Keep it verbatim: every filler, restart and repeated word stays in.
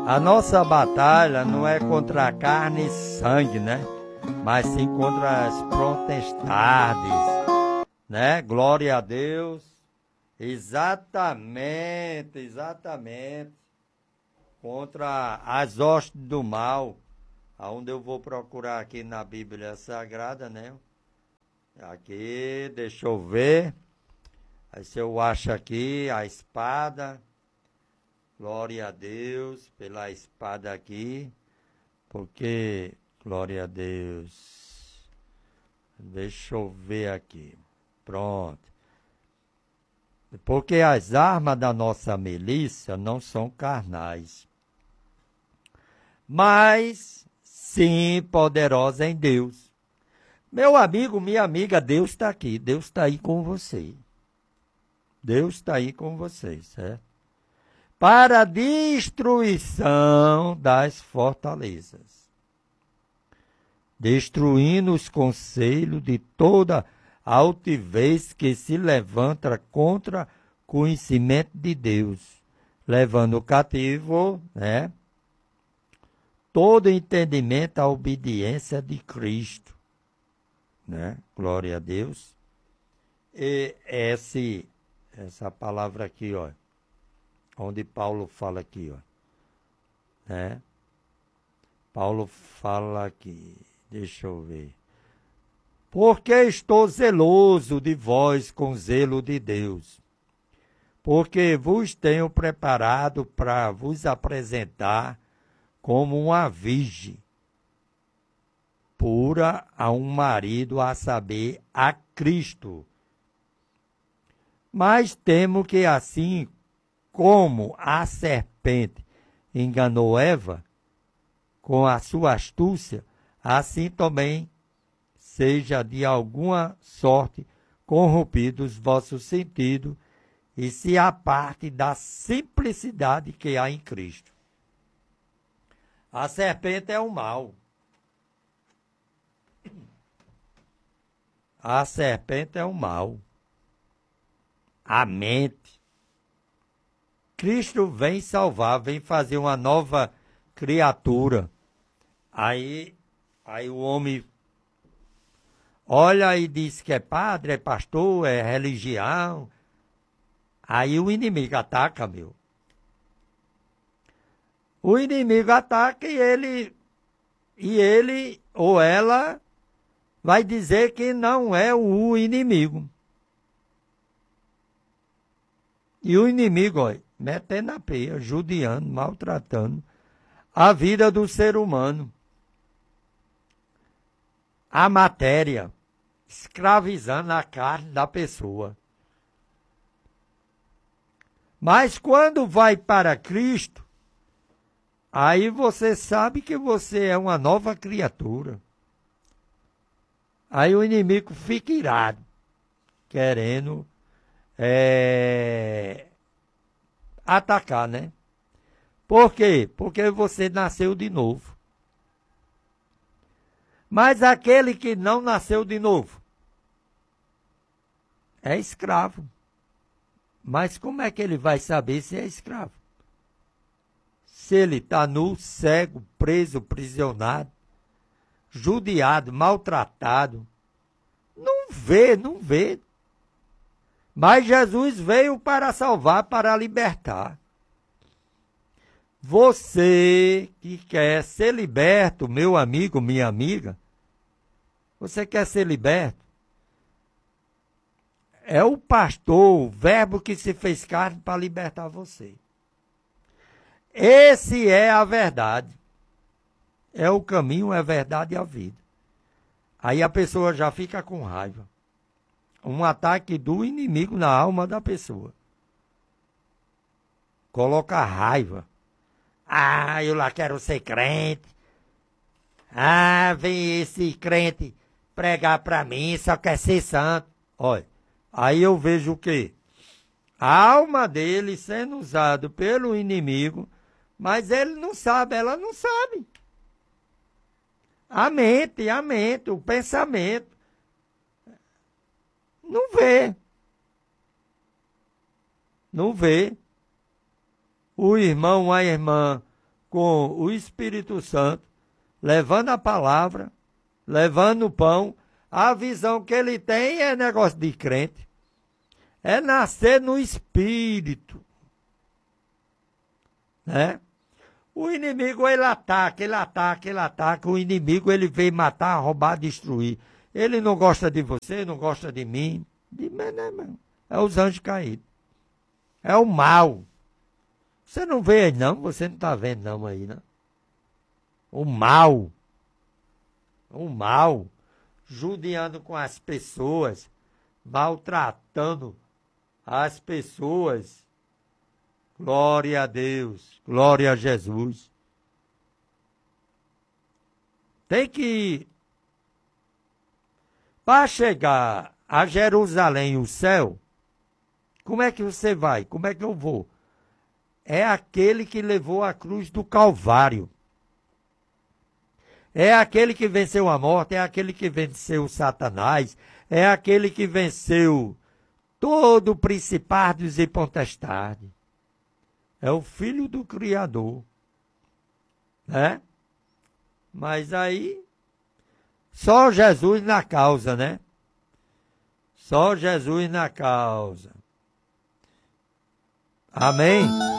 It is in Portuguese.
A nossa batalha não é contra a carne e sangue, né? Mas sim contra as potestades, né? Glória a Deus. Exatamente, exatamente. Contra as hostes do mal. Aonde eu vou procurar aqui na Bíblia Sagrada, né? Aqui, deixa eu ver. Aí se eu acho aqui a espada. Glória a Deus pela espada aqui. Porque, glória a Deus. Deixa eu ver aqui. Pronto. Porque as armas da nossa milícia não são carnais, mas sim poderosas em Deus. Meu amigo, minha amiga, Deus está aqui. Deus está aí com você. Deus está aí com você, certo? Para a destruição das fortalezas, destruindo os conselhos de toda altivez que se levanta contra o conhecimento de Deus, levando cativo, né, todo entendimento à obediência de Cristo, né? Glória a Deus. E esse, essa palavra aqui, ó, onde Paulo fala aqui, ó, né? Paulo fala aqui, deixa eu ver. Porque estou zeloso de vós com zelo de Deus, porque vos tenho preparado para vos apresentar como uma virgem pura a um marido, a saber, a Cristo. Mas temo que assim como a serpente enganou Eva com a sua astúcia, assim também seja de alguma sorte corrompido os vossos sentidos e se aparte da simplicidade que há em Cristo. A serpente é o mal. A serpente é o mal. A mente. Cristo vem salvar, vem fazer uma nova criatura. Aí, aí o homem olha e diz que é padre, é pastor, é religião. Aí o inimigo ataca, meu. O inimigo ataca e ele, e ele ou ela vai dizer que não é o inimigo. E o inimigo, olha, metendo a peia, judiando, maltratando a vida do ser humano. A matéria, escravizando a carne da pessoa. Mas quando vai para Cristo, aí você sabe que você é uma nova criatura. Aí o inimigo fica irado, querendo é, atacar, né? Por quê? Porque você nasceu de novo. Mas aquele que não nasceu de novo é escravo. Mas como é que ele vai saber se é escravo? Se ele está nu, cego, preso, prisionado, judiado, maltratado, não vê, não vê. Mas Jesus veio para salvar, para libertar. Você que quer ser liberto, meu amigo, minha amiga, você quer ser liberto? É o pastor, o verbo que se fez carne para libertar você. Esse é a verdade. É o caminho, é a verdade e a vida. Aí a pessoa já fica com raiva. Um ataque do inimigo na alma da pessoa. Coloca raiva. Ah, eu lá quero ser crente. Ah, vem esse crente pregar para mim, só quer ser santo. Olha, aí eu vejo o quê? A alma dele sendo usada pelo inimigo, mas ele não sabe, ela não sabe. A mente, a mente, o pensamento. Não vê. Não vê. O irmão, a irmã, com o Espírito Santo, levando a palavra, levando o pão. A visão que ele tem é negócio de crente. É nascer no Espírito. Né? O inimigo, ele ataca, ele ataca, ele ataca. O inimigo, ele vem matar, roubar, destruir. Ele não gosta de você, não gosta de mim. De, mas não, não. É os anjos caídos. É o mal. Você não vê aí não? Você não está vendo não aí, né? O mal. O mal. Judiando com as pessoas. Maltratando as pessoas. Glória a Deus. Glória a Jesus. Tem que... Para chegar a Jerusalém, o céu, como é que você vai? Como é que eu vou? É aquele que levou a cruz do Calvário. É aquele que venceu a morte, é aquele que venceu Satanás, é aquele que venceu todo o principados e potestades. É o Filho do Criador. Né? Mas aí, só Jesus na causa, né? Só Jesus na causa. Amém?